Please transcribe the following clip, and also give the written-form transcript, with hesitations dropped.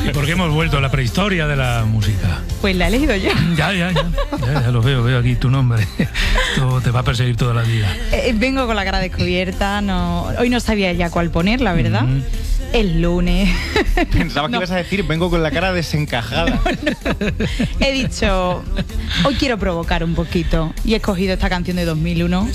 Porque hemos vuelto a la prehistoria de la música. Pues la he elegido yo. Ya lo veo aquí tu nombre. Esto te va a perseguir toda la vida. Vengo con la cara descubierta, hoy no sabía ya cuál poner, la verdad. El lunes. Pensaba que ibas a decir, vengo con la cara desencajada. No. He dicho, hoy quiero provocar un poquito y he escogido esta canción de 2001